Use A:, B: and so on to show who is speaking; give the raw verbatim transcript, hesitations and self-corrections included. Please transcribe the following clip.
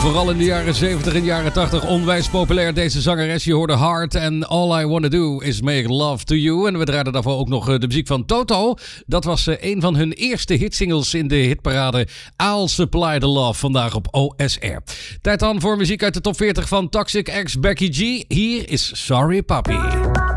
A: Vooral in de jaren zeventig en jaren tachtig onwijs populair, deze zangeres. Je hoorde Hard en All I Wanna Do Is Make Love To You. En we draaiden daarvoor ook nog de muziek van Toto. Dat was een van hun eerste hitsingles in de hitparade. I'll Supply The Love, vandaag op O S R. Tijd dan voor muziek uit de top veertig van Toxic X Becky G. Hier is Sorry Papi.